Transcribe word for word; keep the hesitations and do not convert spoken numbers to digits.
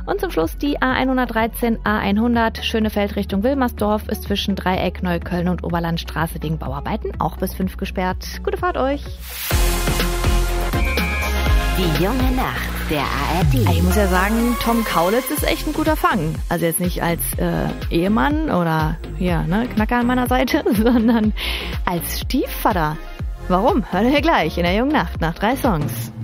Und zum Schluss die A hundertdreizehn A hundert Schönefeld Richtung Wilmersdorf ist zwischen Dreieck, Neukölln und Oberlandstraße wegen Bauarbeiten auch bis fünf gesperrt. Gute Fahrt euch! Die junge Nacht der A R D. Ich muss ja sagen, Tom Kaulitz ist echt ein guter Fang. Also jetzt nicht als äh, Ehemann oder hier, ne, Knacker an meiner Seite, sondern als Stiefvater. Warum? Hört ihr gleich in der jungen Nacht nach drei Songs.